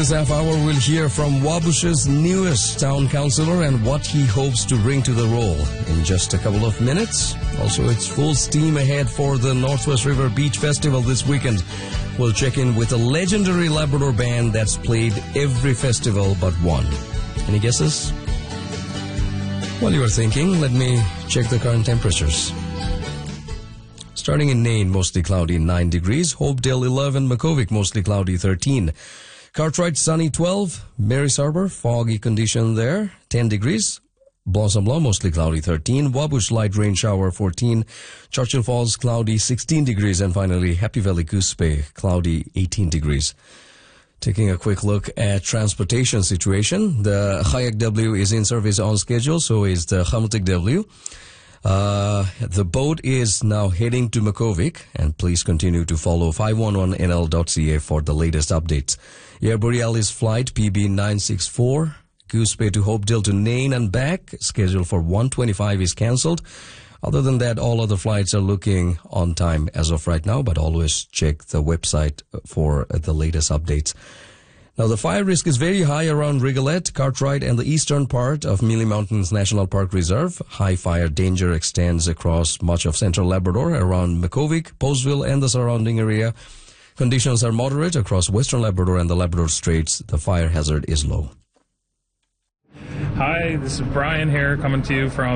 this half hour, we'll hear from Wabush's newest town councillor and what he hopes to bring to the role in just a couple of minutes. Also, it's full steam ahead for the Northwest River Beach Festival this weekend. We'll check in with a legendary Labrador band that's played every festival but one. Any guesses? While you are thinking, let me check the current temperatures. Starting in Nain, mostly cloudy, 9 degrees. Hopedale, 11. Makuvik, mostly cloudy, 13. Cartwright, sunny, 12. Mary's Harbour, foggy condition there, 10 degrees. Blossom Law, mostly cloudy, 13. Wabush, light rain shower, 14. Churchill Falls, cloudy, 16 degrees. And finally, Happy Valley Goose Bay, cloudy, 18 degrees. Taking a quick look at transportation situation. The Hayak W is in service on schedule, so is the Khamutik W. The boat is now heading to Makuvik, and please continue to follow 511nl.ca for the latest updates. Air Borealis flight PB964, Goose Bay to Hopedale to Nain and back, scheduled for 1:25 is cancelled. Other than that, all other flights are looking on time as of right now, but always check the website for the latest updates. Now, the fire risk is very high around Rigolet, Cartwright, and the eastern part of Mealy Mountains National Park Reserve. High fire danger extends across much of central Labrador, around Makuvik, Postville, and the surrounding area. Conditions are moderate across western Labrador and the Labrador Straits. The fire hazard is low. Hi, this is Brian here coming to you from